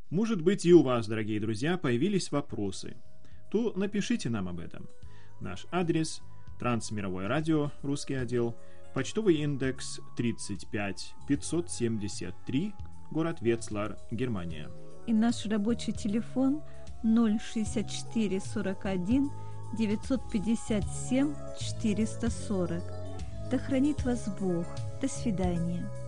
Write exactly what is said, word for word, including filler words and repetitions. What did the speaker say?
Может быть, и у вас, дорогие друзья, появились вопросы. То напишите нам об этом. Наш адрес – Трансмировое радио, русский отдел, почтовый индекс тридцать пять пятьсот семьдесят три, город Ветслар, Германия. И наш рабочий телефон ноль шестьдесят четыре сорок один девятьсот пятьдесят семь четыреста сорок. Да хранит вас Бог. До свидания.